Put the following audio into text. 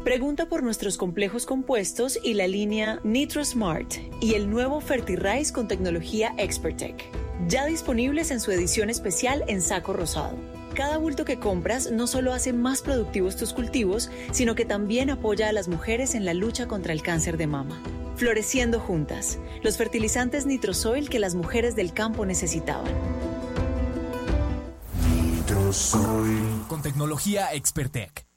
Pregunta por nuestros complejos compuestos y la línea NitroSmart y el nuevo FertiRice con tecnología Expertec. Ya disponibles en su edición especial en saco rosado. Cada bulto que compras no solo hace más productivos tus cultivos, sino que también apoya a las mujeres en la lucha contra el cáncer de mama. Floreciendo juntas, los fertilizantes Nitrosoil que las mujeres del campo necesitaban. Nitrosoil. Con tecnología Expertec.